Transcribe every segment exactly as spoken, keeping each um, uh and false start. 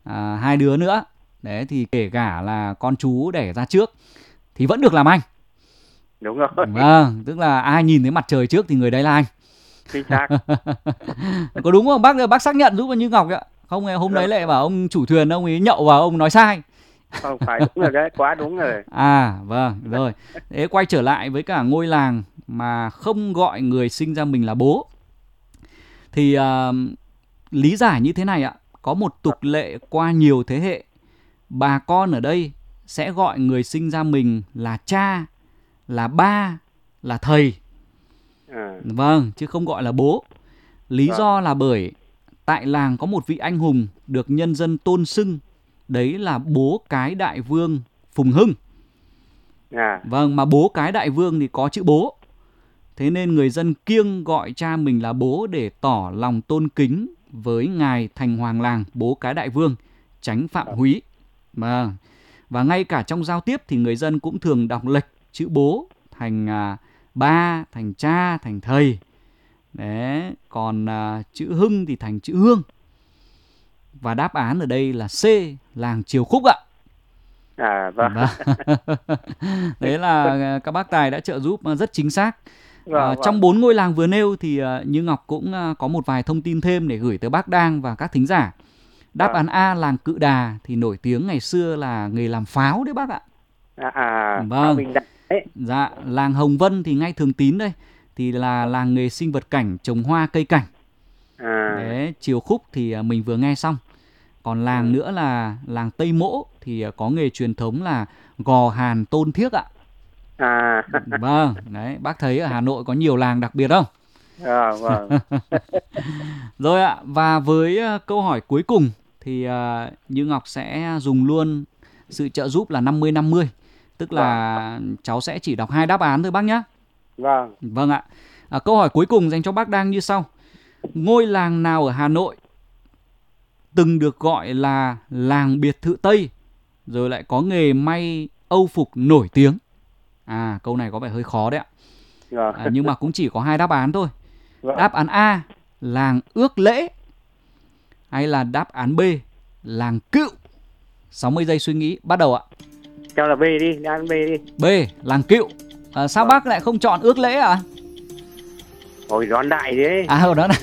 à, hai đứa nữa. Đấy thì kể cả là con chú đẻ ra trước thì vẫn được làm anh. Đúng rồi. Vâng, tức là ai nhìn thấy mặt trời trước thì người đấy là anh. Chính xác. Có đúng không? Bác bác xác nhận giúp cho Như Ngọc ạ. Không hôm đấy lại bảo ông chủ thuyền ông ấy nhậu vào ông nói sai. Không phải, đúng rồi đấy, quá đúng rồi. À vâng, rồi. Thế quay trở lại với cả ngôi làng mà không gọi người sinh ra mình là bố. Thì uh, lý giải như thế này ạ. Có một tục lệ qua nhiều thế hệ. Bà con ở đây sẽ gọi người sinh ra mình là cha, là ba, là thầy. À. Vâng, chứ không gọi là bố. Lý Vâng. do là bởi tại làng có một vị anh hùng được nhân dân tôn xưng. Đấy là bố cái đại vương Phùng Hưng. À. Vâng, mà bố cái đại vương thì có chữ bố. Thế nên người dân kiêng gọi cha mình là bố để tỏ lòng tôn kính với ngài thành hoàng làng, bố cái đại vương, tránh phạm húy. Vâng. Và ngay cả trong giao tiếp thì người dân cũng thường đọc lệch chữ bố thành à, ba, thành cha, thành thầy. Đấy, còn à, chữ Hưng thì thành chữ Hương. Và đáp án ở đây là C, làng Triều Khúc ạ. À vâng. Đấy là các bác Tài đã trợ giúp rất chính xác. Vâng, À, vâng. trong bốn ngôi làng vừa nêu thì uh, Như Ngọc cũng uh, có một vài thông tin thêm để gửi tới bác Đang và các thính giả. Đáp Vâng. án A, làng Cự Đà thì nổi tiếng ngày xưa là nghề làm pháo đấy bác ạ. À, à Vâng. Bình Đại đấy. Dạ, làng Hồng Vân thì ngay Thường Tín đây thì là làng nghề sinh vật cảnh, trồng hoa cây cảnh. À. Đấy, Triều Khúc thì uh, mình vừa nghe xong. Còn làng ừ. nữa là làng Tây Mỗ thì uh, có nghề truyền thống là gò hàn tôn thiếc ạ. À. Vâng, đấy, bác thấy ở Hà Nội có nhiều làng đặc biệt không? À, vâng. Rồi ạ, và với uh, câu hỏi cuối cùng thì uh, Như Ngọc sẽ dùng luôn sự trợ giúp là năm mươi năm mươi. Tức là vâng. cháu sẽ chỉ đọc hai đáp án thôi bác nhé. Vâng. Vâng ạ. À, câu hỏi cuối cùng dành cho bác Đang như sau. Ngôi làng nào ở Hà Nội từng được gọi là làng biệt thự Tây, rồi lại có nghề may âu phục nổi tiếng? À, câu này có vẻ hơi khó đấy ạ. Vâng. À, nhưng mà cũng chỉ có hai đáp án thôi. Vâng. Đáp án A, làng Ước Lễ. Hay là đáp án B, làng Cựu. sáu mươi giây suy nghĩ, bắt đầu ạ. Cho là B đi, đáp án B đi. B, làng Cựu. À, sao vâng. bác lại không chọn Ước Lễ ạ? À? Ôi, đoán đại đấy. À, đó này.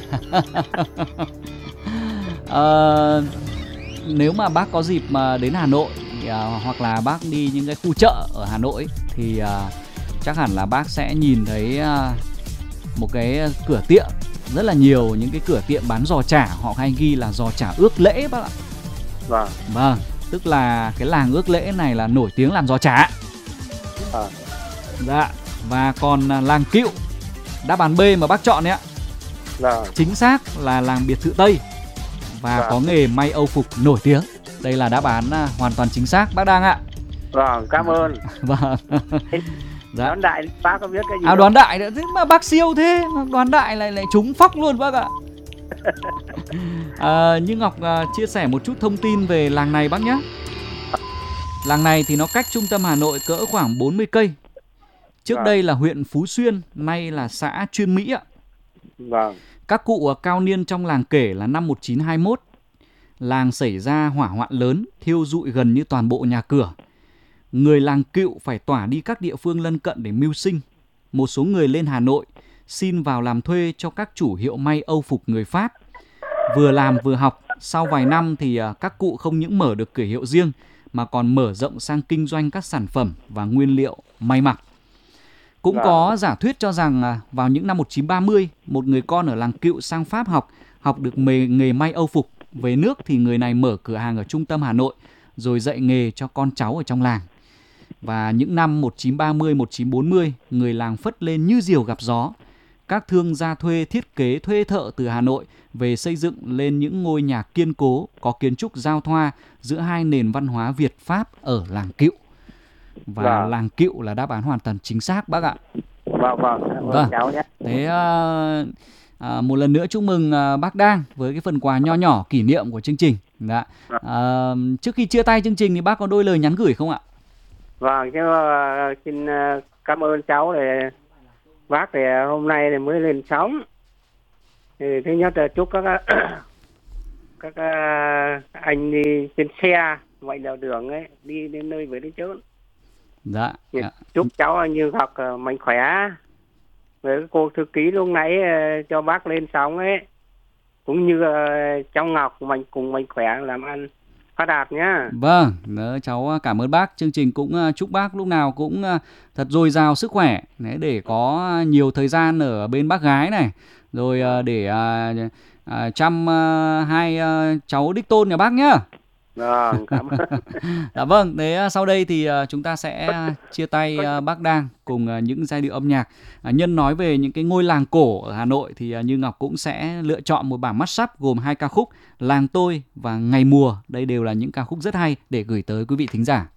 à, nếu mà bác có dịp mà đến Hà Nội à, hoặc là bác đi những cái khu chợ ở Hà Nội thì à, chắc hẳn là bác sẽ nhìn thấy à, một cái cửa tiệm, rất là nhiều những cái cửa tiệm bán giò chả, họ hay ghi là giò chả Ước Lễ bác ạ. Vâng. Vâng, tức là cái làng Ước Lễ này là nổi tiếng làm giò chả. À. Dạ, và còn làng Cựu, đáp án B mà bác chọn đấy ạ. Vâng. Chính xác là làng biệt thự Tây và vâng. có nghề may âu phục nổi tiếng. Đây là đáp án hoàn toàn chính xác bác Đang ạ. Vâng, cảm ơn. Vâng. Dạ. Đoán đại bác có biết cái gì? À, đoán đại nữa, thế mà bác siêu thế, đoán đại lại lại trúng phóc luôn bác ạ. À, Như Ngọc à, chia sẻ một chút thông tin về làng này bác nhé. Làng này thì nó cách trung tâm Hà Nội cỡ khoảng bốn mươi cây. Trước vâng. đây là huyện Phú Xuyên, nay là xã Chuyên Mỹ ạ. Vâng. Các cụ cao niên trong làng kể là năm một nghìn chín trăm hai mươi mốt, làng xảy ra hỏa hoạn lớn, thiêu rụi gần như toàn bộ nhà cửa. Người làng Cựu phải tỏa đi các địa phương lân cận để mưu sinh. Một số người lên Hà Nội xin vào làm thuê cho các chủ hiệu may âu phục người Pháp. Vừa làm vừa học, sau vài năm thì các cụ không những mở được cửa hiệu riêng mà còn mở rộng sang kinh doanh các sản phẩm và nguyên liệu may mặc. Cũng có giả thuyết cho rằng vào những năm một nghìn chín trăm ba mươi, một người con ở làng Cựu sang Pháp học, học được nghề, nghề may âu phục. Về nước thì người này mở cửa hàng ở trung tâm Hà Nội, rồi dạy nghề cho con cháu ở trong làng. Và những năm một nghìn chín trăm ba mươi, một nghìn chín trăm bốn mươi, người làng phất lên như diều gặp gió. Các thương gia thuê thiết kế thuê thợ từ Hà Nội về xây dựng lên những ngôi nhà kiên cố, có kiến trúc giao thoa giữa hai nền văn hóa Việt-Pháp ở làng Cựu. Và vâng. làng Cựu là đáp án hoàn toàn chính xác bác ạ. Vâng, vâng, vâng. Cháu nhé. Thế à, à, một lần nữa chúc mừng à, bác Đang với cái phần quà nho nhỏ kỷ niệm của chương trình. Dạ. À, trước khi chia tay chương trình thì bác có đôi lời nhắn gửi không ạ? Vâng, chứ uh, xin uh, cảm ơn cháu để bác thì hôm nay thì mới lên sóng. Thì thứ nhất là chúc các các uh, anh đi trên xe ngoại đạo đường ấy, đi đến nơi về đến chốn. Dạ. Dạ. Chúc cháu Như Ngọc uh, mạnh khỏe. Với cô thư ký lúc nãy uh, cho bác lên sóng ấy, cũng như uh, cháu Ngọc mạnh cùng mạnh khỏe làm ăn phát đạt nhá. Vâng, cháu cảm ơn bác. Chương trình cũng chúc bác lúc nào cũng thật dồi dào sức khỏe đấy, để có nhiều thời gian ở bên bác gái này, rồi để uh, uh, chăm uh, hai uh, cháu đích tôn nhà bác nhá. Vâng, cảm ơn. Dạ vâng, thế sau đây thì chúng ta sẽ chia tay bác Đang cùng những giai điệu âm nhạc. Nhân nói về những cái ngôi làng cổ ở Hà Nội thì Như Ngọc cũng sẽ lựa chọn một bản mashup gồm hai ca khúc Làng Tôi và Ngày Mùa. Đây đều là những ca khúc rất hay để gửi tới quý vị thính giả.